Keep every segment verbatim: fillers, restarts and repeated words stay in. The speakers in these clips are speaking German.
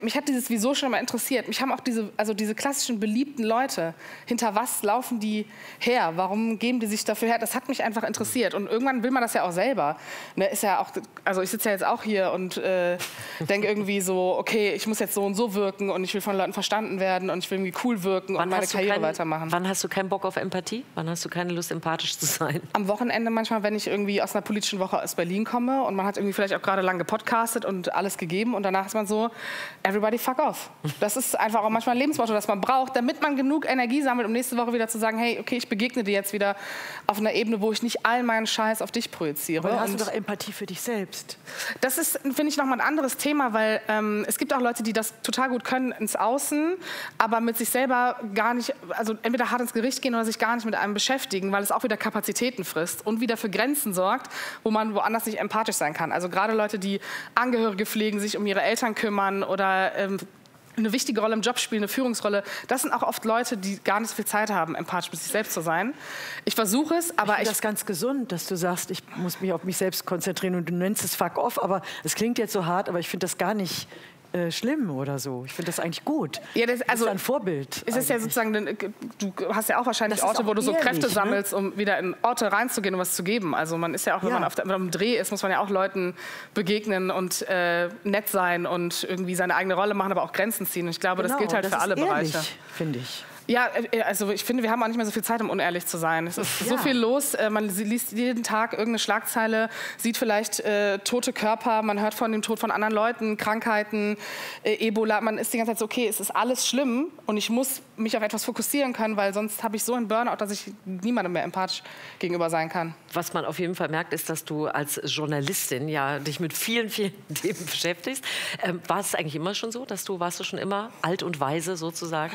Mich hat dieses Wieso schon immer interessiert. Mich haben auch diese, also diese klassischen beliebten Leute, hinter was laufen die her? Warum geben die sich dafür her? Das hat mich einfach interessiert. Und irgendwann will man das ja auch selber. Ne, ist ja auch, also ich sitze ja jetzt auch hier und äh, denke irgendwie so, okay, ich muss jetzt so und so wirken und ich will von Leuten verstanden werden und ich will irgendwie cool wirken wann und meine Karriere kein, weitermachen. Wann hast du keinen Bock auf Empathie? Wann hast du keine Lust, empathisch zu sein? Am Wochenende manchmal, wenn ich irgendwie aus einer politischen Woche aus Berlin komme und man hat irgendwie vielleicht auch gerade lang gepodcastet und alles gegeben und danach ist man so, everybody fuck off. Das ist einfach auch manchmal ein Lebensmotto, das man braucht, damit man genug Energie sammelt, um nächste Woche wieder zu sagen, hey, okay, ich begegne dir jetzt wieder auf einer Ebene, wo ich nicht all meinen Scheiß auf dich projiziere. Aber hast du doch Empathie für dich selbst. Das ist, finde ich, nochmal ein anderes Thema, weil ähm, es gibt auch Leute, die das total gut können ins Außen, aber mit sich selber gar nicht, also entweder hart ins Gericht gehen oder sich gar nicht mit einem beschäftigen, weil es auch wieder Kapazitäten frisst und wieder für Grenzen sorgt, wo man woanders nicht empathisch sein kann. Also gerade Leute, die Angehörige pflegen, sich um ihre Eltern kümmern oder ähm, eine wichtige Rolle im Job spielen, eine Führungsrolle. Das sind auch oft Leute, die gar nicht so viel Zeit haben, empathisch mit sich selbst zu sein. Ich versuche es, aber ich... Ich finde das ganz gesund, dass du sagst, ich muss mich auf mich selbst konzentrieren und du nennst es fuck off, aber es klingt jetzt so hart, aber ich finde das gar nicht äh, schlimm oder so. Ich finde das eigentlich gut. Ja, das, also, das ist ein Vorbild. Es ist ja sozusagen, du hast ja auch wahrscheinlich Orte, wo du so ehrlich, Kräfte ne? sammelst, um wieder in Orte reinzugehen und was zu geben. Also man ist ja auch, wenn ja. man auf dem Dreh ist, muss man ja auch Leuten begegnen und äh, nett sein und irgendwie seine eigene Rolle machen, aber auch Grenzen ziehen. Und ich glaube, genau, das gilt halt das für alle ist ehrlich, Bereiche. finde ich. Ja, also ich finde, wir haben auch nicht mehr so viel Zeit, um unehrlich zu sein. Es ist ja. so viel los. Man liest jeden Tag irgendeine Schlagzeile, sieht vielleicht äh, tote Körper, man hört von dem Tod von anderen Leuten, Krankheiten, äh, Ebola. Man ist die ganze Zeit so, okay, es ist alles schlimm und ich muss mich auf etwas fokussieren können, weil sonst habe ich so einen Burnout, dass ich niemandem mehr empathisch gegenüber sein kann. Was man auf jeden Fall merkt, ist, dass du als Journalistin ja dich mit vielen, vielen Themen beschäftigst. Ähm, war es eigentlich immer schon so, dass du, warst du schon immer alt und weise sozusagen?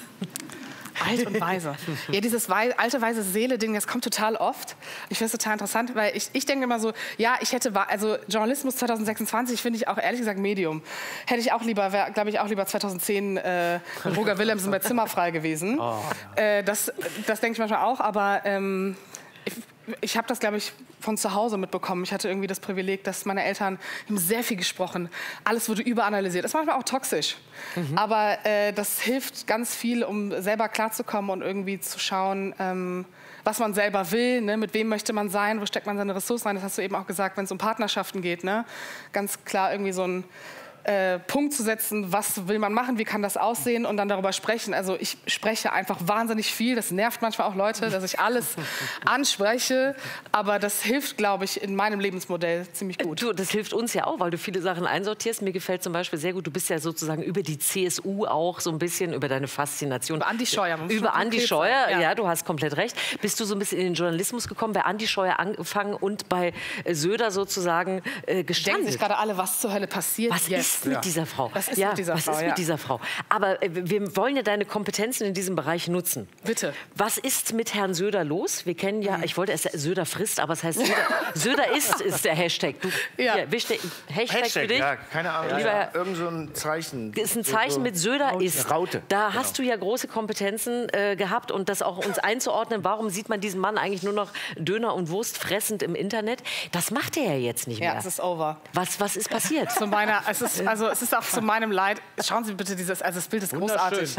Alt und weise. Ja, dieses wei alte, weise Seele-Ding, das kommt total oft. Ich finde es total interessant, weil ich, ich denke immer so, ja, ich hätte, also Journalismus zwanzig sechsundzwanzig finde ich auch ehrlich gesagt Medium. Hätte ich auch lieber, wäre, glaube ich, auch lieber zweitausendzehn äh, Roger Willemsen bei Zimmerfrei gewesen. Oh, ja. äh, das das denke ich manchmal auch, aber ähm, ich, ich habe das, glaube ich, von zu Hause mitbekommen. Ich hatte irgendwie das Privileg, dass meine Eltern haben sehr viel gesprochen. Alles wurde überanalysiert. Das ist manchmal auch toxisch. Mhm. Aber äh, das hilft ganz viel, um selber klarzukommen und irgendwie zu schauen, ähm, was man selber will, ne? Mit wem möchte man sein, wo steckt man seine Ressourcen rein. Das hast du eben auch gesagt, wenn es um Partnerschaften geht. Ne? Ganz klar irgendwie so ein Äh, Punkt zu setzen, was will man machen, wie kann das aussehen und dann darüber sprechen. Also ich spreche einfach wahnsinnig viel, das nervt manchmal auch Leute, dass ich alles anspreche, aber das hilft, glaube ich, in meinem Lebensmodell ziemlich gut. Du, das hilft uns ja auch, weil du viele Sachen einsortierst. Mir gefällt zum Beispiel sehr gut, du bist ja sozusagen über die C S U auch so ein bisschen, über deine Faszination. Über Andi Scheuer. Über Andi Scheuer, ja. ja, du hast komplett recht. Bist du so ein bisschen in den Journalismus gekommen, bei Andi Scheuer angefangen und bei Söder sozusagen äh, gestanden? Denken sich gerade alle, was zur Hölle passiert was jetzt? Was ist mit ja. dieser Frau? Was ist ja, mit dieser was Frau? ist ja. mit dieser Frau? Aber äh, wir wollen ja deine Kompetenzen in diesem Bereich nutzen. Bitte. Was ist mit Herrn Söder los? Wir kennen ja, ich wollte erst Söder frisst, aber es heißt Söder, Söder ist, ist der Hashtag. Du, ja. Hier, Hashtag, Hashtag, Hashtag für dich. Ja, keine Ahnung. Lieber, ja, irgend so ein Zeichen. Ist ein Zeichen so, mit Söder Raute. ist. Raute. Da genau. hast du ja große Kompetenzen äh, gehabt und das auch uns einzuordnen. Warum sieht man diesen Mann eigentlich nur noch Döner und Wurst fressend im Internet? Das macht er ja jetzt nicht mehr. Ja, es ist over. Was, was ist passiert? Zu meiner, es ist, also es ist auch zu meinem Leid. Schauen Sie bitte dieses, also das Bild ist großartig.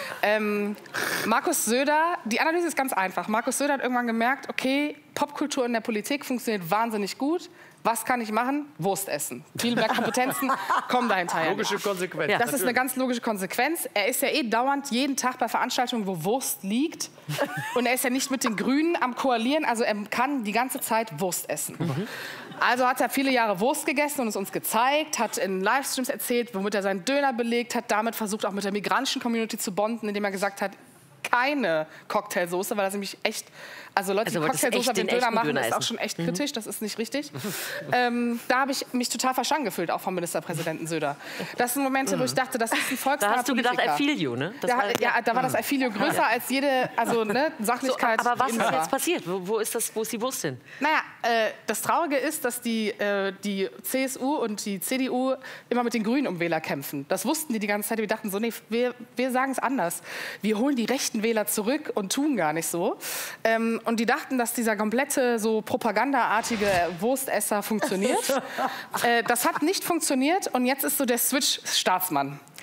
ähm, Markus Söder, die Analyse ist ganz einfach. Markus Söder hat irgendwann gemerkt, okay, Popkultur in der Politik funktioniert wahnsinnig gut. Was kann ich machen? Wurst essen. Viel mehr Kompetenzen kommen dahinter. Logische Konsequenz. Ja, das natürlich. Ist eine ganz logische Konsequenz. Er ist ja eh dauernd jeden Tag bei Veranstaltungen, wo Wurst liegt. Und er ist ja nicht mit den Grünen am Koalieren. Also er kann die ganze Zeit Wurst essen. Mhm. Also hat er viele Jahre Wurst gegessen und es uns gezeigt, hat in Livestreams erzählt, womit er seinen Döner belegt hat, damit versucht auch mit der migrantischen Community zu bonden, indem er gesagt hat, keine Cocktailsoße, weil das nämlich echt, also Leute, also, die Cocktailsoße auf den Döner machen, Döner ist auch schon echt mhm. kritisch, das ist nicht richtig. ähm, da habe ich mich total verstanden gefühlt, auch vom Ministerpräsidenten Söder. Das sind Momente, wo ich dachte, das ist ein volksnaher Da hast du gedacht, I feel you, ne? Das da, war, ja, da war das I feel you größer als jede, also ne, Sachlichkeit. So, aber was ist war. jetzt passiert? Wo, wo, ist das, wo ist die Wurst hin? Naja, äh, das Traurige ist, dass die, äh, die C S U und die C D U immer mit den Grünen um Wähler kämpfen. Das wussten die die ganze Zeit. Wir dachten so, nee, wir, wir sagen es anders. Wir holen die rechten Wähler zurück und tun gar nicht so. Ähm, und die dachten, dass dieser komplette so propagandaartige Wurstesser funktioniert. äh, das hat nicht funktioniert und jetzt ist so der Switch Staatsmann.